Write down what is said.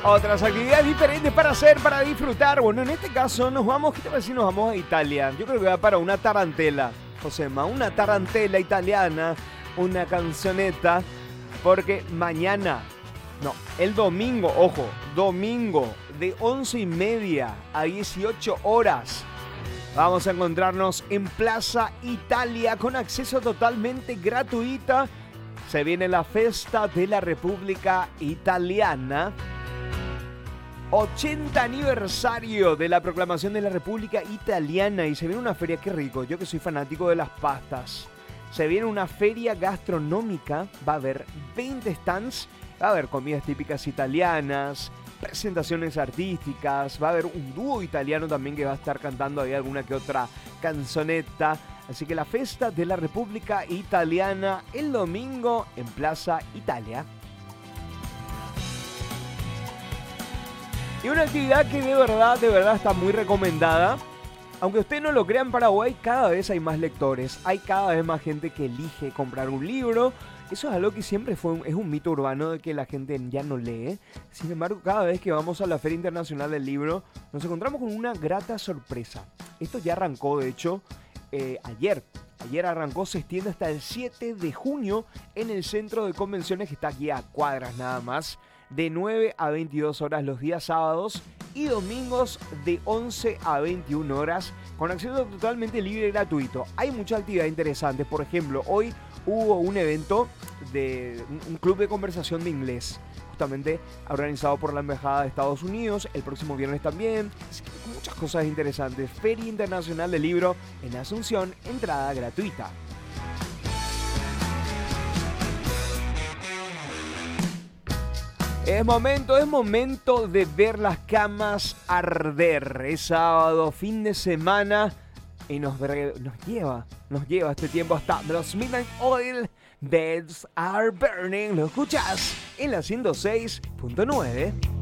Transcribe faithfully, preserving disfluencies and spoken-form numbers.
Otras actividades diferentes para hacer, para disfrutar. Bueno, en este caso nos vamos, ¿qué te parece si nos vamos a Italia? Yo creo que va para una tarantela, Josema, una tarantela italiana, una canzoneta, porque mañana, no, el domingo, ojo, domingo de once y media a dieciocho horas, vamos a encontrarnos en Plaza Italia con acceso totalmente gratuita. Se viene la Festa de la República Italiana. ochenta aniversario de la proclamación de la República Italiana. Y se viene una feria, qué rico, yo que soy fanático de las pastas. Se viene una feria gastronómica, va a haber veinte stands, va a haber comidas típicas italianas, presentaciones artísticas, va a haber un dúo italiano también que va a estar cantando ahí alguna que otra canzoneta. Así que la Festa de la República Italiana el domingo en Plaza Italia. Y una actividad que de verdad, de verdad está muy recomendada. Aunque usted no lo crea, en Paraguay cada vez hay más lectores. Hay cada vez más gente que elige comprar un libro. Eso es algo que siempre fue un, es un mito urbano de que la gente ya no lee. Sin embargo, cada vez que vamos a la Feria Internacional del Libro, nos encontramos con una grata sorpresa. Esto ya arrancó, de hecho, eh, ayer. Ayer arrancó, se extiende hasta el siete de junio en el centro de convenciones que está aquí a cuadras nada más. De nueve a veintidós horas los días sábados y domingos de once a veintiuna horas con acceso totalmente libre y gratuito. Hay muchas actividades interesantes. Por ejemplo, hoy hubo un evento de un club de conversación de inglés, justamente organizado por la Embajada de Estados Unidos. El próximo viernes también. Muchas cosas interesantes. Feria Internacional del Libro en Asunción, entrada gratuita. Es momento, es momento de ver las camas arder. Es sábado, fin de semana y nos, nos lleva, nos lleva este tiempo hasta los Midnight Oil. Beds are burning. Lo escuchas en la ciento seis punto nueve.